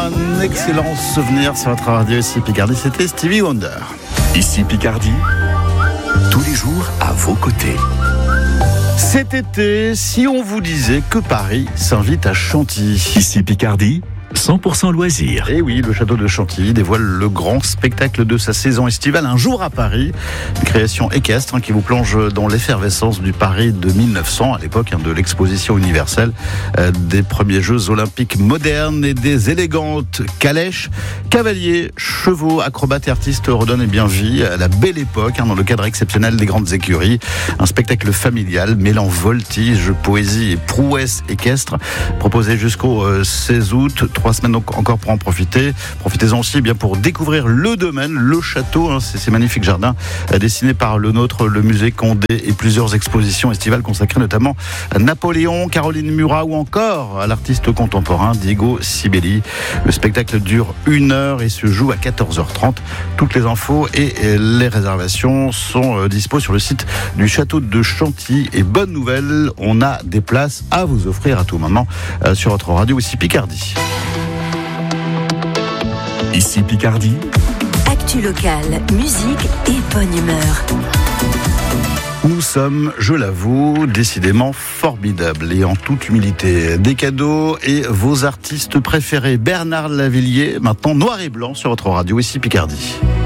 un excellent souvenir sur votre radio ici Picardie, c'était Stevie Wonder. Ici Picardie, tous les jours à vos côtés. Cet été, si on vous disait que Paris s'invite à Chantilly. Ici Picardie, 100% loisirs. Et oui, le château de Chantilly dévoile le grand spectacle de sa saison estivale, Un jour à Paris. Une création équestre qui vous plonge dans l'effervescence du Paris de 1900, à l'époque de l'exposition universelle, des premiers Jeux olympiques modernes et des élégantes calèches. Cavaliers, chevaux, acrobates et artistes redonnent bien vie à la belle époque, dans le cadre exceptionnel des grandes écuries. Un spectacle familial mêlant voltige, poésie et prouesse équestre, proposé jusqu'au 16 août. 3 semaines donc encore pour en profiter. Profitez-en aussi bien pour découvrir le domaine, le château, ces magnifiques jardins dessinés par le nôtre, le musée Condé et plusieurs expositions estivales consacrées notamment à Napoléon, Caroline Murat ou encore à l'artiste contemporain Diego Sibeli. Le spectacle dure 1 heure et se joue à 14h30. Toutes les infos et les réservations sont dispo sur le site du château de Chantilly. Et bonne nouvelle, on a des places à vous offrir à tout moment sur votre radio ici Picardie. Ici Picardie, actu locale, musique et bonne humeur. Nous sommes, je l'avoue, décidément formidables et en toute humilité. Des cadeaux et vos artistes préférés. Bernard Lavilliers, maintenant noir et blanc sur votre radio ici Picardie.